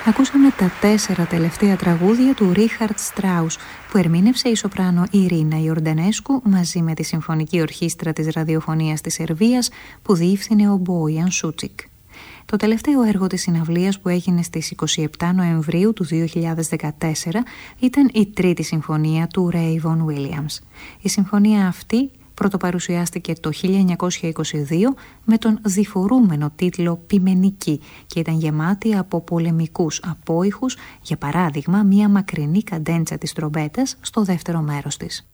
Ακούσαμε τα 4 τελευταία τραγούδια του Ρίχαρτ Στράους, που ερμήνευσε η σοπράνο Ιρίνα Ιορντανέσκου μαζί με τη Συμφωνική Ορχήστρα της Ραδιοφωνίας της Σερβίας που διεύθυνε ο Μπόιαν Σούτσικ. Το τελευταίο έργο της συναυλίας, που έγινε στις 27 Νοεμβρίου του 2014, ήταν η τρίτη συμφωνία του Ray Vaughan Williams. Η συμφωνία αυτή πρωτοπαρουσιάστηκε το 1922 με τον διφορούμενο τίτλο «Ποιμενική» και ήταν γεμάτη από πολεμικούς απόϊχους, για παράδειγμα μια μακρινή καντέντσα της τρομπέτας στο δεύτερο μέρος της.